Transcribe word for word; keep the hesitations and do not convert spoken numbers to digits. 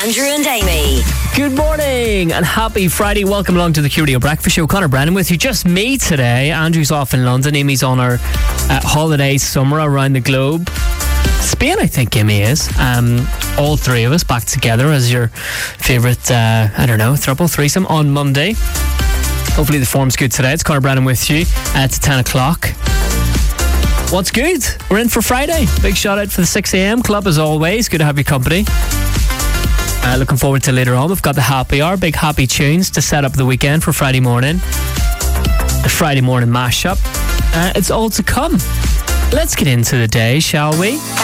Andrew and Amy. Good morning and happy Friday. Welcome along to the Q Radio Breakfast Show. Conor Brennan with you. Just me today. Andrew's off in London. Amy's on her uh, holiday summer around the globe. Spain, I think Amy is. Um, all three of us back together as your favourite, uh, I don't know, throuple, threesome on Monday. Hopefully the form's good today. It's Conor Brennan with you. Uh, it's ten o'clock. What's good? We're in for Friday. Big shout out for the six a.m. club as always. Good to have your company. Uh, looking forward to later on. We've got the happy hour, big happy tunes to set up the weekend for Friday morning. The Friday morning mashup. Uh, it's all to come. Let's get into the day, shall we?